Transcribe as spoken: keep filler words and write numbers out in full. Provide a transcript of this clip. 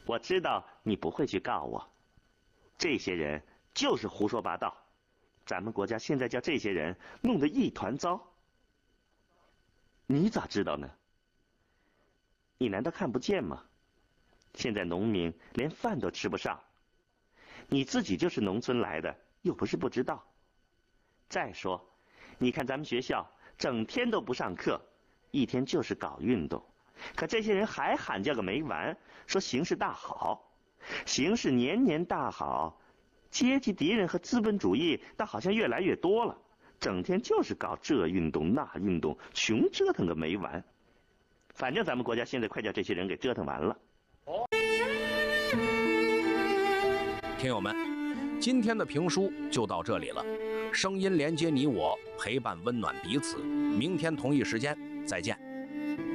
我知道你不会去告我，这些人就是胡说八道。咱们国家现在叫这些人弄得一团糟。你咋知道呢？你难道看不见吗？现在农民连饭都吃不上，你自己就是农村来的，又不是不知道。再说，你看咱们学校整天都不上课，一天就是搞运动，可这些人还喊叫个没完，说形势大好，形势年年大好，阶级敌人和资本主义倒好像越来越多了，整天就是搞这运动那运动，穷折腾个没完。反正咱们国家现在快叫这些人给折腾完了。 听友们，今天的评书就到这里了，声音连接你我，陪伴温暖彼此。明天同一时间再见。